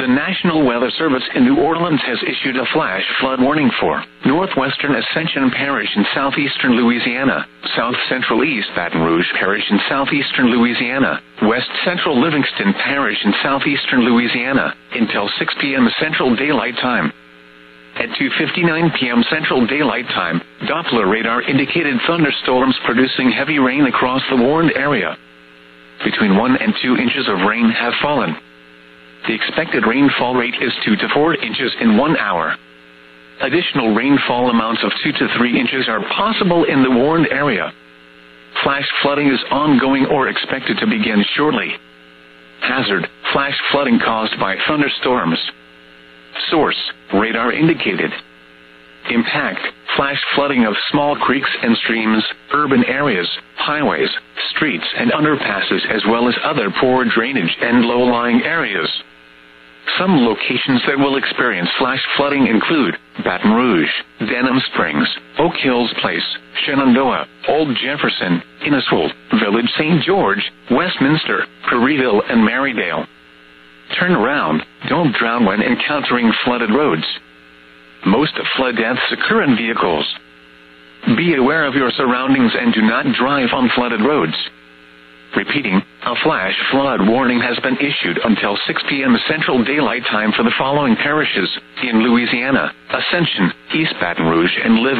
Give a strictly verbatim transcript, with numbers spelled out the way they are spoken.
The National Weather Service in New Orleans has issued a flash flood warning for northwestern Ascension Parish in southeastern Louisiana, south central East Baton Rouge Parish in southeastern Louisiana, west central Livingston Parish in southeastern Louisiana, until six p.m. Central Daylight Time. At two fifty-nine p.m. Central Daylight Time, Doppler radar indicated thunderstorms producing heavy rain across the warned area. Between one and two inches of rain have fallen. The expected rainfall rate is two to four inches in one hour. Additional rainfall amounts of two to three inches are possible in the warned area. Flash flooding is ongoing or expected to begin shortly. Hazard: flash flooding caused by thunderstorms. Source: radar indicated. Impact: flash flooding of small creeks and streams, urban areas, highways, streets and underpasses, as well as other poor drainage and low-lying areas. Some locations that will experience flash flooding include Baton Rouge, Denham Springs, Oak Hills Place, Shenandoah, Old Jefferson, Inniswold, Village Saint George, Westminster, Prairieville, and Marydale. Turn around. Don't drown when encountering flooded roads. Most flood deaths occur in vehicles. Be aware of your surroundings and do not drive on flooded roads. Repeating, a flash flood warning has been issued until six p.m. Central Daylight Time for the following parishes in Louisiana: Ascension, East Baton Rouge, and Livingston.